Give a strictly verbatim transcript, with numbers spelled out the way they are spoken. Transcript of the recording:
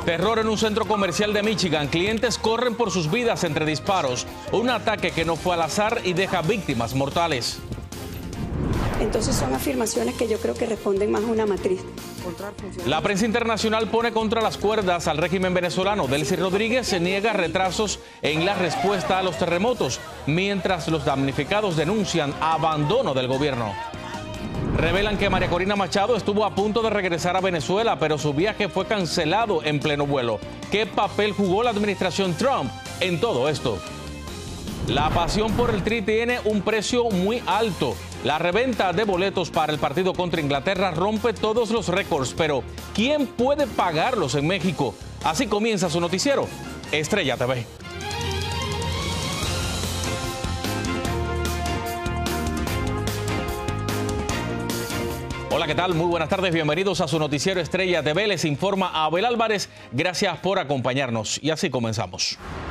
Terror en un centro comercial de Michigan. Clientes corren por sus vidas entre disparos. Un ataque que no fue al azar y deja víctimas mortales. Entonces son afirmaciones que yo creo que responden más a una matriz. La prensa internacional pone contra las cuerdas al régimen venezolano. Delcy Rodríguez se niega retrasos en la respuesta a los terremotos, mientras los damnificados denuncian abandono del gobierno. Revelan que María Corina Machado estuvo a punto de regresar a Venezuela, pero su viaje fue cancelado en pleno vuelo. ¿Qué papel jugó la administración Trump en todo esto? La pasión por el Tri tiene un precio muy alto. La reventa de boletos para el partido contra Inglaterra rompe todos los récords, pero ¿quién puede pagarlos en México? Así comienza su noticiero, Estrella T V. Hola, ¿qué tal? Muy buenas tardes, bienvenidos a su noticiero Estrella T V. Les informa Abel Álvarez. Gracias por acompañarnos y así comenzamos.